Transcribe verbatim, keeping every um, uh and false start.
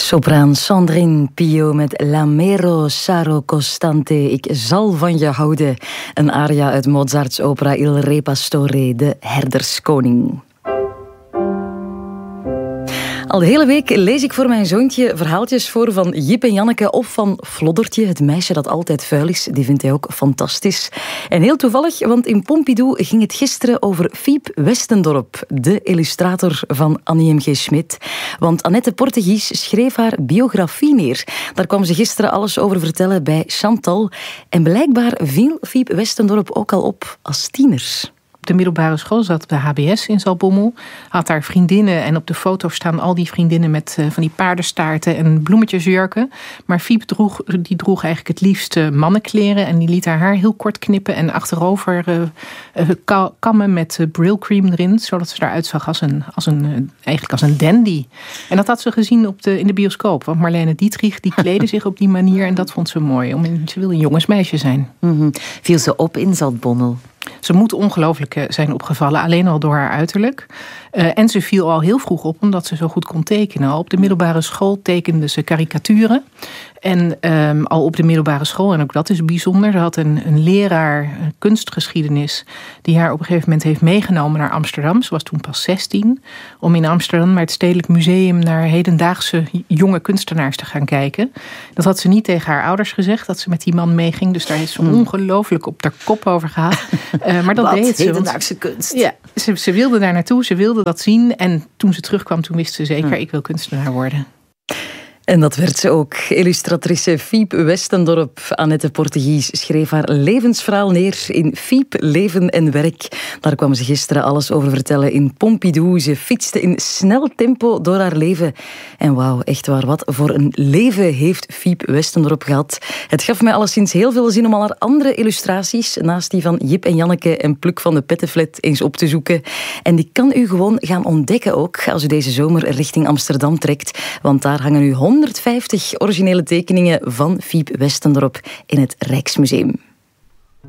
Sopraan Sandrine Pio met L'amero sarò costante. Ik zal van je houden. Een aria uit Mozarts opera Il Re Pastore, de herderskoning. Al de hele week lees ik voor mijn zoontje verhaaltjes voor van Jip en Janneke of van Floddertje, het meisje dat altijd vuil is. Die vindt hij ook fantastisch. En heel toevallig, want in Pompidou ging het gisteren over Fiep Westendorp, de illustrator van Annie M G Schmid. Want Annette Portegies schreef haar biografie neer. Daar kwam ze gisteren alles over vertellen bij Chantal. En blijkbaar viel Fiep Westendorp ook al op als tiener. Op de middelbare school zat op de H B S in Zaltbommel. Had daar vriendinnen en op de foto staan al die vriendinnen met uh, van die paardenstaarten en bloemetjesjurken. Maar Fiep droeg, die droeg eigenlijk het liefst uh, mannenkleren en die liet haar haar heel kort knippen en achterover uh, uh, kammen met uh, brilcream erin, zodat ze eruit zag als een, als een, uh, eigenlijk als een dandy. En dat had ze gezien op de, in de bioscoop, want Marlene Dietrich die kleedde zich op die manier en dat vond ze mooi. Om, ze wilde een jongensmeisje zijn. Mm-hmm. Viel ze op in Zaltbommel? Ze moet ongelooflijk zijn opgevallen, alleen al door haar uiterlijk. Uh, en ze viel al heel vroeg op, omdat ze zo goed kon tekenen. Al op de middelbare school tekende ze karikaturen. En um, al op de middelbare school, en ook dat is bijzonder, ze had een, een leraar een kunstgeschiedenis die haar op een gegeven moment heeft meegenomen naar Amsterdam. Ze was toen pas zestien, om in Amsterdam naar het Stedelijk Museum naar hedendaagse jonge kunstenaars te gaan kijken. Dat had ze niet tegen haar ouders gezegd, dat ze met die man meeging. Dus daar heeft ze ongelooflijk op haar kop over gehad. Uh, maar dat Wat deed ze. hedendaagse kunst. Ja, ze, ze wilde daar naartoe, ze wilde dat zien. En toen ze terugkwam, toen wist ze zeker, ik wil kunstenaar worden. En dat werd ze ook. Illustratrice Fiep Westendorp. Annette Portegies schreef haar levensverhaal neer in Fiep, Leven en Werk. Daar kwam ze gisteren alles over vertellen in Pompidou. Ze fietste in snel tempo door haar leven. En wauw, echt waar, wat voor een leven heeft Fiep Westendorp gehad. Het gaf mij alleszins heel veel zin om al haar andere illustraties, naast die van Jip en Janneke en Pluk van de Pettenflat, eens op te zoeken. En die kan u gewoon gaan ontdekken ook, als u deze zomer richting Amsterdam trekt. Want daar hangen u honderdvijftig originele tekeningen van Fiep Westendorp in het Rijksmuseum.